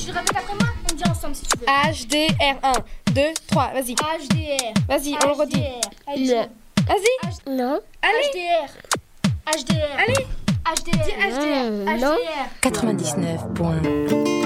Tu répètes après moi? On dit ensemble si tu veux. HDR. 1, 2, 3, vas-y. HDR. Vas-y, on le redit. Vas-y. Non. Allez. HDR. Allez. HDR. Dis HDR. HDR. 99 points.